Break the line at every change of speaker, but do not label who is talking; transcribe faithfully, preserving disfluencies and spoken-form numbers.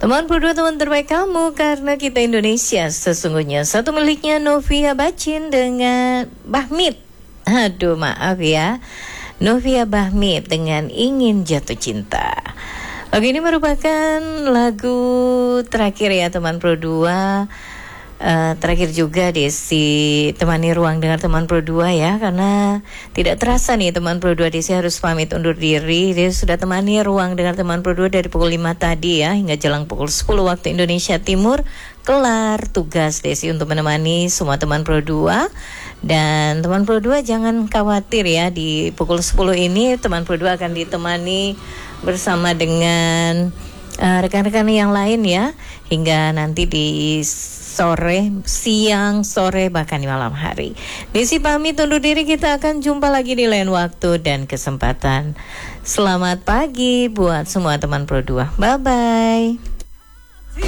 Teman Pro dua, teman terbaik kamu, karena kita Indonesia sesungguhnya satu miliknya Novia Bacin dengan Bahmit. Aduh maaf ya, Novia Bahmit dengan Ingin Jatuh Cinta. Lagu ini merupakan lagu terakhir ya teman Pro dua. Uh, terakhir juga Desi temani ruang dengar teman Pro dua ya, karena tidak terasa nih teman Pro dua, Desi harus pamit undur diri. Dia sudah temani ruang dengar teman Pro dua dari pukul lima tadi ya hingga jelang pukul sepuluh waktu Indonesia Timur. Kelar tugas Desi untuk menemani semua teman Pro dua. Dan teman Pro dua jangan khawatir ya, di pukul sepuluh ini teman Pro dua akan ditemani bersama dengan uh, rekan-rekan yang lain ya, hingga nanti di sore, siang, sore, bahkan di malam hari. Desi pamit undur diri, kita akan jumpa lagi di lain waktu dan kesempatan. Selamat pagi buat semua teman Pro dua. Bye-bye.